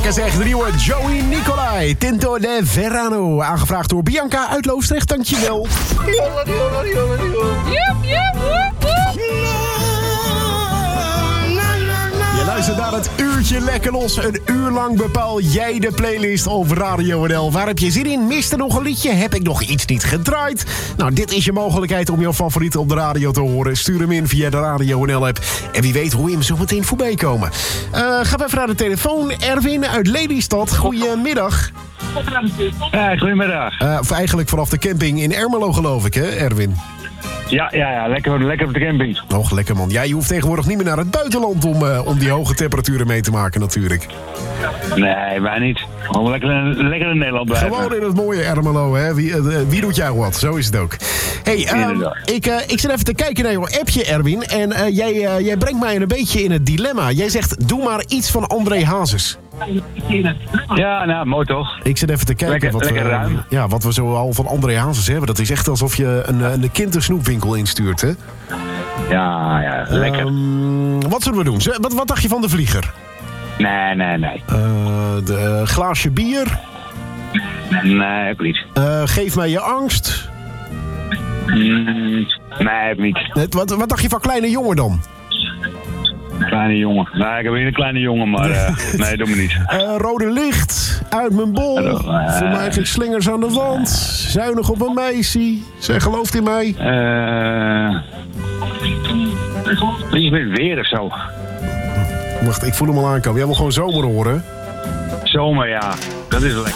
Lekker zeg, de nieuwe Joey Nicolai. Tinto de Verano. Aangevraagd door Bianca uit Loosdrecht. Dankjewel. Je luistert naar het uurtje lekker los. Een uur lang bepaal jij de playlist op Radio NL. Waar heb je zin in? Mist er nog een liedje? Heb ik nog iets niet gedraaid? Nou, dit is je mogelijkheid om jouw favorieten op de radio te horen. Stuur hem in via de Radio NL-app. En wie weet hoe je hem zo meteen voorbij komen. Gaan we even naar de telefoon. Erwin uit Lelystad. Goedemiddag. Goedemiddag. Of eigenlijk vanaf de camping in Ermelo, geloof ik, hè, Erwin? Ja, lekker op de camping. Och, lekker man. Ja, je hoeft tegenwoordig niet meer naar het buitenland om die hoge temperaturen mee te maken natuurlijk. Nee, wij niet. Gewoon lekker in Nederland blijven. Gewoon in het mooie Ermelo, hè. Wie doet jou wat? Zo is het ook. Hey, ik zit even te kijken naar jouw appje, Erwin. En jij brengt mij een beetje in het dilemma. Jij zegt, doe maar iets van André Hazes. Ja, nou, mooi toch? Ik zit even te kijken wat we zo al van André Hazes hebben. Dat is echt alsof je een kind een snoepwinkel instuurt, hè? Ja, lekker. Wat zullen we doen? Wat dacht je van De Vlieger? Nee. De glaasje bier? Nee, ook niet. Geef mij je angst? Nee, ook niet. Wat dacht je van Kleine Jongen dan? Kleine jongen. Nou, ik heb hier een kleine jongen, maar nee, doe me niet. Rode licht, uit mijn bol. Voor mij geen slingers aan de wand. Zuinig op een meisje. Zij gelooft in mij. Iets met weer of zo. Wacht, ik voel hem al aankomen. Jij wil gewoon zomer horen? Zomer, ja. Dat is wel lekker.